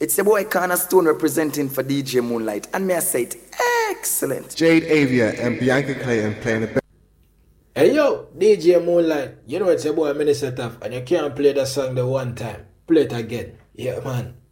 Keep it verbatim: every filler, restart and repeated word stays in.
It's your boy Cornerstone representing for D J Moonlight, and may I say it excellent. Jade Avia and Bianca Clayton playing the best. Hey yo, D J Moonlight, you know it's your boy Minister Tough, and you can't play that song the one time. Play it again. Yeah, man.